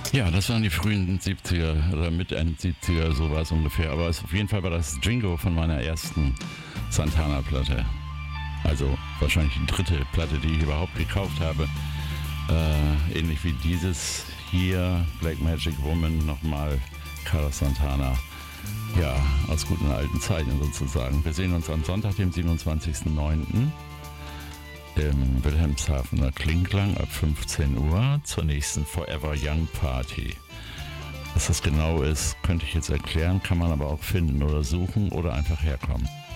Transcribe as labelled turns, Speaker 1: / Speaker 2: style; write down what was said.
Speaker 1: Ja, das waren die frühen 70er oder mit End 70er, so war es ungefähr. Aber auf jeden Fall war das Jingo von meiner ersten Santana-Platte. Also wahrscheinlich die dritte Platte, die ich überhaupt gekauft habe. Ähnlich wie dieses hier, Black Magic Woman, nochmal Carlos Santana. Ja, aus guten alten Zeiten sozusagen. Wir sehen uns am Sonntag, dem 27.09. im Wilhelmshavener Klingklang ab 15 Uhr zur nächsten Forever Young Party. Was das genau ist, könnte ich jetzt erklären, kann man aber auch finden oder suchen oder einfach herkommen.